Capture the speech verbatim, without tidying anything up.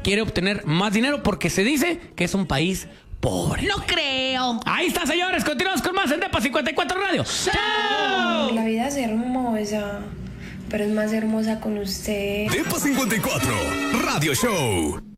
quiere obtener más dinero porque se dice que es un país pobre. No creo. Ahí está, señores. Continuamos con más en Depa cincuenta y cuatro Radio. ¡Chao! La vida es hermosa, pero es más hermosa con usted. Depa cincuenta y cuatro Radio Show.